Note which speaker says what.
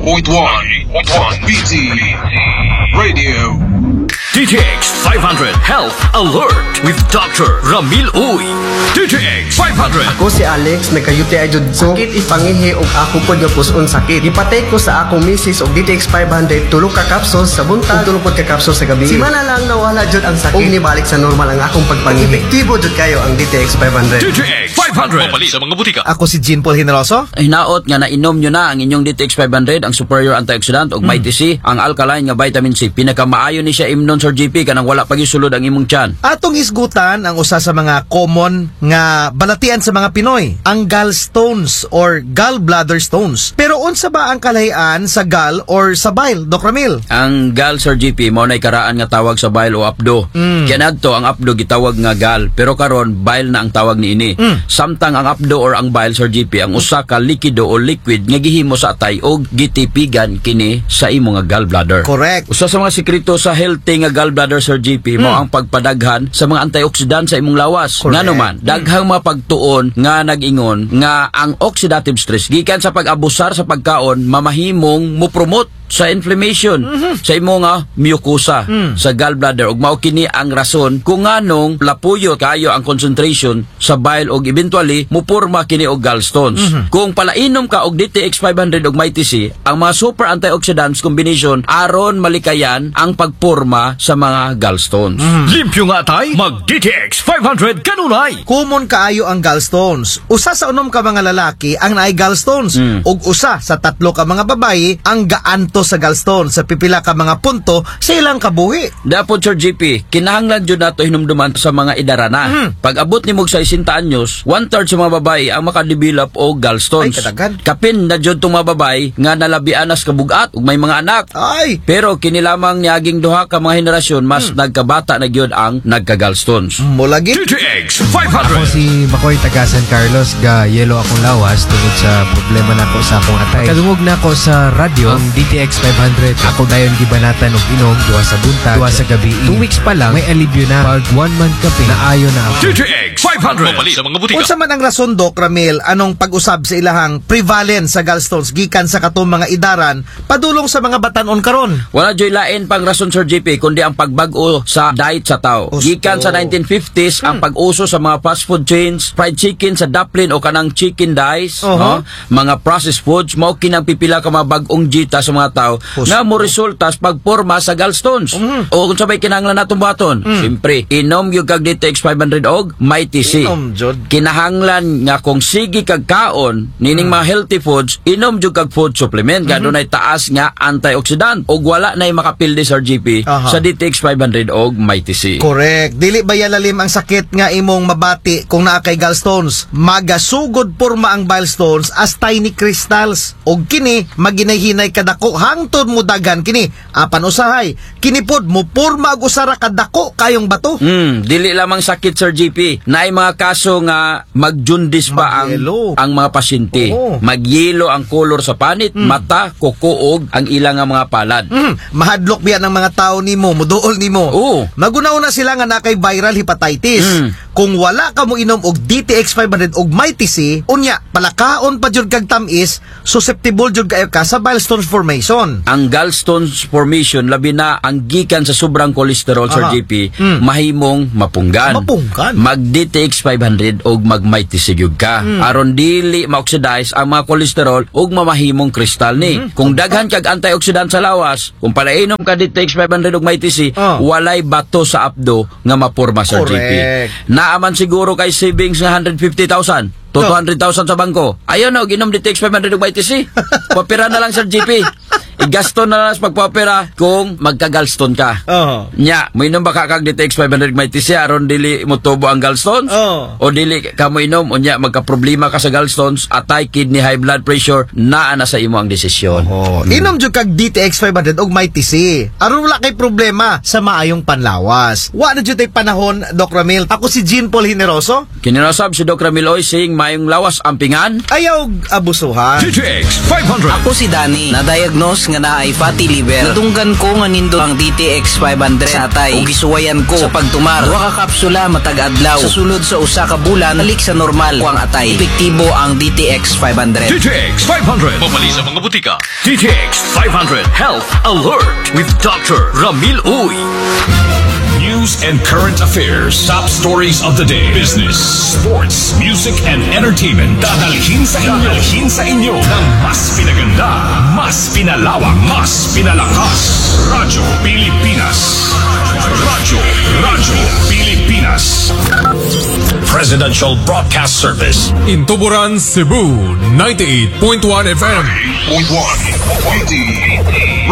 Speaker 1: 88.1 BT Radio.
Speaker 2: DTX 500 Health Alert with Dr. Ramil Uy. DTX 500.
Speaker 3: Ako si Alex, nagkayuti ay jud ko. Sakit ipangihi og ako pod nga puson sakit. Gipatay ko sa akong misis og DTX 500 tulog ka capsules sa buntag, tulog pod ka capsules sa gabi. Simana lang nawala jud ang sakit. Og nibalik sa normal ang akong pagpangihi. Epektibo jud kayo ang DTX 500.
Speaker 2: DTX 500. Mapali sa mga butika.
Speaker 4: Ako si Jean Paul Generoso.
Speaker 5: Hinaot nga nainom nyo na ang inyong DTX 500, ang superior antioxidant og Mighty C, ang alkaline nga vitamin C. Pinakamaayo ni siya imnon Sir GP kanang wala pagisulod ang imong tiyan.
Speaker 4: Atong isgutan ang usa sa mga common nga balatian sa mga Pinoy, ang gallstones or gallbladder stones. Pero unsa ba ang kalahian sa gall or sa bile, Doc Ramil?
Speaker 5: Ang gall, Sir GP, mao nay karaan nga tawag sa bile o apdo. Kaya nadto ang apdo gitawag nga gall, pero karon bile na ang tawag niini. Samtang ang apdo or ang bile, Sir GP, ang usa ka likido o liquid nga gihimo sa atay og gitipigan kini sa imo nga gallbladder.
Speaker 4: Correct.
Speaker 5: Usa sa mga sekreto sa healthy nga gallbladder, Sir GP, mo ang pagpadaghan sa mga antioxidant sa imong lawas.
Speaker 4: Correct.
Speaker 5: Ngano man, daghang mga pagtuon nga nag-ingon nga ang oxidative stress gikan sa pag-abusar sa pagkaon mamahimong mo promote sa inflammation sa imo nga mucosa sa gallbladder ug mao kini ang rason kung nganong lapuyo kayo ang concentration sa bile ug eventually muporma kini og gallstones. Kung palainom ka og DTX 500 ug Mighty C, ang mga super antioxidants combination aron malikayan ang pagporma sa mga gallstones.
Speaker 2: Limpyo nga tay, mag DTX 500 kanunay.
Speaker 4: Common kaayo ang gallstones. Usa sa unom ka mga lalaki ang naay gallstones ug usa sa tatlo ka mga babayi ang gaanto sa gallstones sa pipila ka mga punto sa ilang kabuhi.
Speaker 5: Dapat, Sir GP, kinahanglan dyan nato hinumduman sa mga idarana. Pag abot ni mog sa 60 anyos, 1/3 sa mga babae ang makadevelop o gallstones.
Speaker 4: Ay, kadagan.
Speaker 5: Kapin na dyan itong mga babae nga nalabian nas kabugat ug may mga anak.
Speaker 4: Ay!
Speaker 5: Pero kinilamang niyaging duha ka mga henerasyon mas nagkabata na gyud ang nagka-gallstones.
Speaker 4: Mulagi.
Speaker 2: DTX
Speaker 6: Ako
Speaker 2: 500.
Speaker 6: si Makoy taga San Carlos, ga yelo akong lawas tungod sa problema nako sa akong atay. Kadungog na ako sa radyo ang DTX 500. Ako dayon gibanatan og inom duha sa buntag, duha sa gabi. 2 weeks pa lang may alibyo na. Pag 1 month kape naayo na ako.
Speaker 2: DTX 500. Mapali sa mga butika.
Speaker 4: Unsa man ang rason, Doc Ramil, anong pag-usab sa ilahang prevalence sa gallstones gikan sa katong mga idaran padulong sa mga batanon karon?
Speaker 5: Wala joy lain pang rason, Sir GP, kundi ang pagbag-o sa diet sa tao. Gikan sa 1950s ang pag-uso sa mga fast food chains, fried chicken sa daplin o kanang chicken dice, no? Mga processed foods, mao kinang pipila ka mga bag-ong jita sa mga tao nga mo resulta sa pagporma sa gallstones. O kung sabay kinahanglan natong buhaton, siyempre, inom yung kag DTX 500 og Mighty C.
Speaker 4: Inom, jud.
Speaker 5: Kinahanglan nga kung sige kag kaon nining mga healthy foods, inom jud kag food supplement nga dunay taas nga antioxidant og wala nay makapildi sa GP sa DTX 500 og Mighty C.
Speaker 4: Correct. Dili ba yalalim ang sakit nga imong mabati kung naa kay gallstones? Magasugod porma ang bile stones as tiny crystals. Og kini maginay-hinay kadako hangtod mo dagan kini. Apan usahay, kini pod mo porma og usara kadako kayong bato.
Speaker 5: Dili lamang sakit, Sir GP. Naay mga kaso nga magjundis pa
Speaker 4: Magyelo.
Speaker 5: ang mga pasyente.
Speaker 4: Oo.
Speaker 5: Magyelo ang kolor sa panit, mata, kukuog ang ilang nga mga palad.
Speaker 4: Mahadlok biya ng mga tao nimo, muduol nimo.
Speaker 5: Oo.
Speaker 4: Magunauna sila nga nakay viral hepatitis. Kung wala ka mo inom og DTX 500 og Mighty C, unya palakaon pa jud kag tamis, susceptible jud kayo ka sa bile stones formation.
Speaker 5: Ang gallstones formation labi na ang gikan sa sobrang kolesterol, Sir GP, mahimong mapunggan.
Speaker 4: Mapunggan?
Speaker 5: Mag DTX 500 og mag Mighty C gyud ka. Aron dili ma-oxidize ang mga kolesterol og mamahimong kristal ni. Kung daghan kag antioxidant sa lawas, kung palainom ka DTX 500 og Mighty C, walay bato sa apdo nga maporma, Sir GP.
Speaker 4: Correct.
Speaker 5: Naaman siguro kay savings nga 150,000 to 200,000 sa bangko. Ayaw na, ginom DTX 500 og Mighty C. Papira na lang, Sir GP. Igasto na lang sa pagpapera kung magka-gallstone ka. Nya, mo inom ba ka kag DTX 500 Mighty C aron dili mo tubo ang gallstones? O dili ka mo inom unya magka-problema ka sa gallstones, atay kidney, high blood pressure, naa na sa imo ang desisyon.
Speaker 4: Inom jud kag DTX 500 og Mighty C. Aron wala kay problema sa maayong panlawas. Wa na jud tay panahon, Doc Ramil. Ako si Jean Paul Generoso.
Speaker 5: Kinarasab si Dr. Ramil Oy sing mayong lawas ampingan.
Speaker 4: Ayaw abusuhan.
Speaker 2: DTX 500.
Speaker 7: Ako si Danny, na-diagnose nga naay fatty liver. Nadunggan ko nga nindo ang DTX 500 sa atay ug gisuwayan ko sa pagtumar. Duha ka kapsula matag adlaw. Sa sulod sa usa ka bulan balik sa normal ko ang atay. Epektibo ang DTX 500.
Speaker 2: DTX 500. Mamali sa mga butika. DTX 500 Health Alert with Dr. Ramil Uy.
Speaker 1: News and current affairs. Top stories of the day. Business, sports, music, and entertainment. Dadalhin sa inyo ng mas pinaganda, mas pinalawak, mas pinalakas. Radyo Pilipinas. Radyo Pilipinas. Presidential Broadcast Service.
Speaker 8: In Tuburan, Cebu, 98.1 FM.
Speaker 1: 98.1.